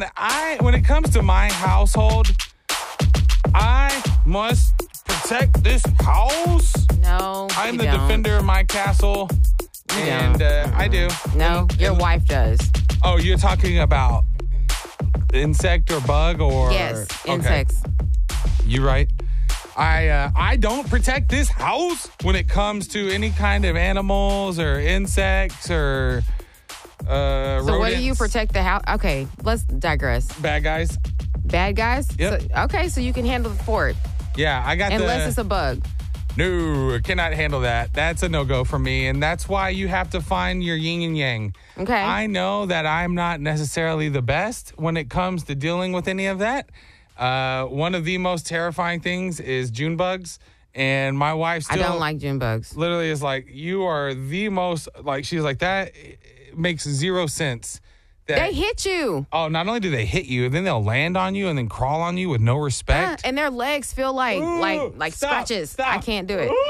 when it comes to my household, I must protect this house. No, I'm you the don't. defender of my castle. You And don't. I do. No, your wife does. Oh, you're talking about insect or bug or? Yes, Okay. insects. You're right. I don't protect this house when it comes to any kind of animals or insects or So what do you rodents. protect the house? Okay, let's digress. Bad guys. Bad guys? Yep. So you can handle the fort. Yeah, I got Unless it's a bug. No, I cannot handle that. That's a no-go for me, and that's why you have to find your yin and yang. Okay. I know that I'm not necessarily the best when it comes to dealing with any of that. One of the most terrifying things is June bugs, and my wife I still don't like June bugs. literally is like, you are the most, like, she's like, that makes zero sense. That, They hit you. oh, not only do they hit you, then they'll land on you and then crawl on you with no respect. And their legs feel like Ooh, like stop, scratches. stop. I can't do it.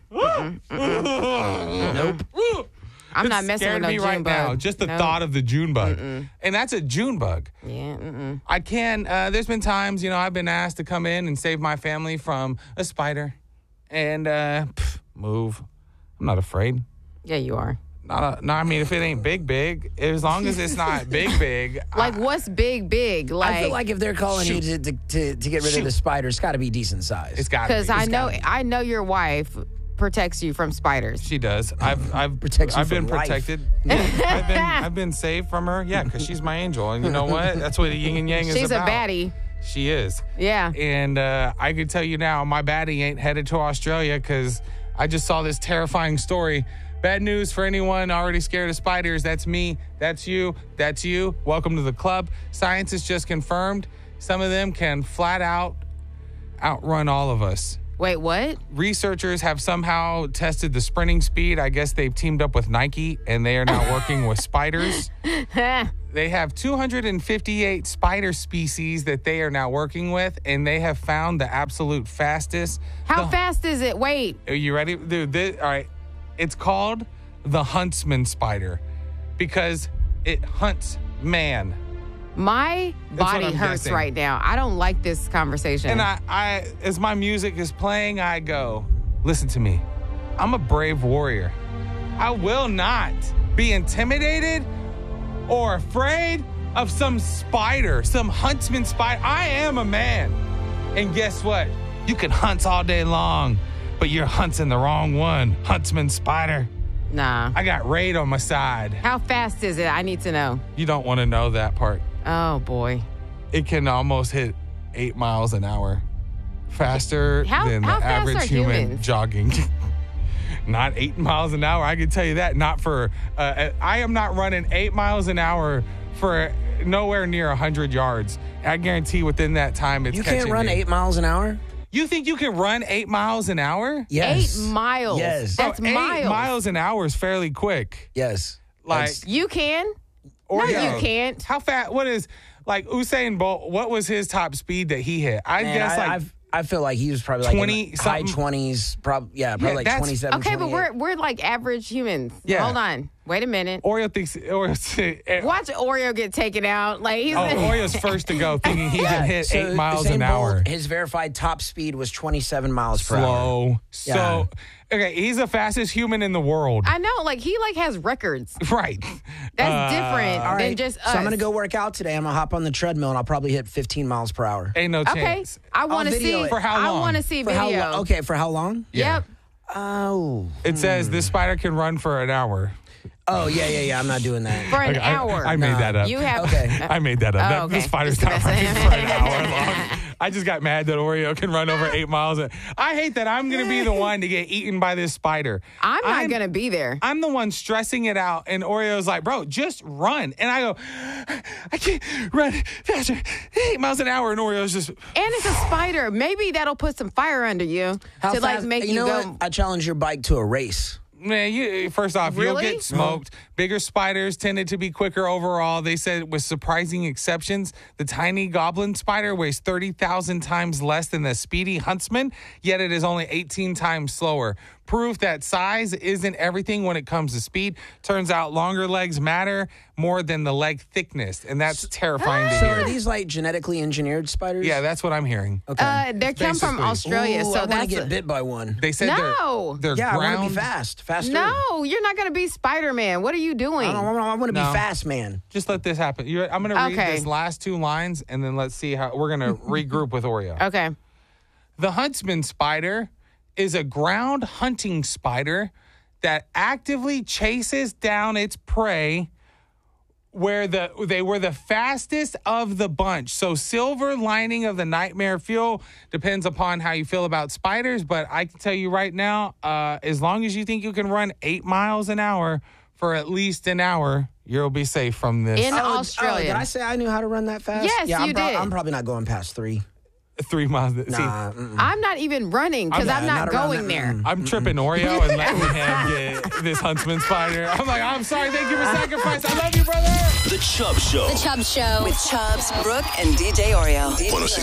Nope. I'm not messing with no me June right bug. now. Just the No. thought of the June bug, and that's a June bug. Yeah. I can. There's been times, I've been asked to come in and save my family from a spider, and move. I'm not afraid. Yeah, you are. No, I mean, if it ain't big, as long as it's not big. Like, what's big? Like, I feel like if they're calling you to get rid of the spider, it's got to be decent size. It's got to be. because I know your wife protects you from spiders. She does. I've Protects you I've been from life. protected. Yeah, I've been saved from her. Yeah, because she's my angel, and you know what? That's what the yin and yang is She's about. a baddie. She is. Yeah. And I can tell you now, my baddie ain't headed to Australia because I just saw this terrifying story. Bad news for anyone already scared of spiders. That's me. That's you. That's you. Welcome to the club. Science has just confirmed some of them can flat out outrun all of us. Wait, what? Researchers have somehow tested the sprinting speed. I guess they've teamed up with Nike, and they are now working with spiders. They have 258 spider species that they are now working with, and they have found the absolute fastest. How fast is it? Wait. Are you ready? Dude, all right. It's called the huntsman spider because it hunts man. My That's what body I'm hurts guessing. right now. I don't like this conversation. And I, as my music is playing, I go, listen to me. I'm a brave warrior. I will not be intimidated or afraid of some spider, some huntsman spider. I am a man. And guess what? You can hunt all day long, but you're hunting the wrong one. Huntsman spider. Nah. I got Raid on my side. How fast is it? I need to know. You don't want to know that part. Oh, boy. It can almost hit 8 miles an hour. Faster How than the fast average are human humans? jogging. Not 8 miles an hour. I can tell you that. Not for, I am not running 8 miles an hour for nowhere near 100 yards. I guarantee within that time it's You catching can't run me. 8 miles an hour? You think you can run 8 miles an hour? Yes. 8 miles. Yes. That's Bro, 8 miles. miles an hour is fairly quick. Yes. Like, That's- You can? or No, you can't. How fast? What is, like, Usain Bolt, what was his top speed that he hit? I man, guess, like, I feel like he was probably like 20 in the high something. 20s, probably like that's- 27, Okay, but 28. we're like average humans. Yeah. Hold on. Wait a minute. Oreo thinks, Watch Oreo get taken out. Like he's Oreo's first to go, thinking he can hit So 8 miles Usain an hour. Bolt, his verified top speed was 27 miles per hour. Slow. Yeah. So, okay, he's the fastest human in the world. I know, like he like has records. Right. That's different All than right, just us. so I'm going to go work out today. I'm going to hop on the treadmill and I'll probably hit 15 miles per hour. Ain't no Okay, chance. I want to video see. it. For how I long? want to see For video. how long? Okay, for how long? Yeah. Yep. Oh. It says this spider can run for an hour. Oh, yeah. I'm not doing that. For an Okay, hour. I made that up. You have. Okay. I made that up. Oh, That okay. The spider's Just not gonna running say. for an hour long. I just got mad that Oreo can run over 8 miles. I hate that I'm going to be the one to get eaten by this spider. I'm not gonna be there. I'm the one stressing it out, and Oreo's like, bro, just run. And I go, I can't run faster, 8 miles an hour. And Oreo's just, And it's a spider. Maybe that'll put some fire under you How to like fast- make you you know go. what? I challenge your bike to a race. man, first off, you'll Really? get smoked. Bigger spiders tended to be quicker overall. They said with surprising exceptions, the tiny goblin spider weighs 30,000 times less than the speedy huntsman, yet it is only 18 times slower. proof that size isn't everything when it comes to speed. Turns out longer legs matter more than the leg thickness, and that's terrifying to So hear. are these like genetically engineered spiders? Yeah, that's what I'm hearing. Okay. They come from Basically. Australia, Ooh, so I want that's to get bit by one. They said No. they're Yeah, I want to ground. be faster. no. You're not going to be Spider-Man. What are you doing? I want to be No. fast, man. Just let this happen. I'm going to read Okay. this last 2 lines, and then let's see how we're going to regroup with Oreo. Okay. The huntsman spider is a ground hunting spider that actively chases down its prey where they were the fastest of the bunch. So silver lining of the nightmare fuel depends upon how you feel about spiders, but I can tell you right now, as long as you think you can run 8 miles an hour for at least an hour, you'll be safe from this. In Australia. Did I say I knew how to run that fast? Yes, yeah, you did. I'm probably not going past 3. 3 miles. See, Nah, I'm not even running because I'm not not around going that- there. I'm tripping Oreo and letting him get this huntsman spider. I'm like, I'm sorry. Thank you for sacrifice. I love you, brother. The Chubb Show. The Chubb Show. With Chubbs, Brooke, and DJ Oreo. 106.7